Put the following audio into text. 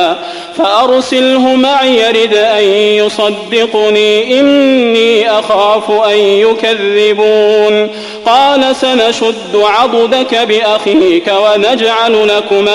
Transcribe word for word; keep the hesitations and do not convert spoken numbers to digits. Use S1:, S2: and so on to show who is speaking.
S1: فأرسله معي يرد أن يصدقني إني أخاف أن يكذبون. قال سنشد عضدك بأخيك ونجعل لكما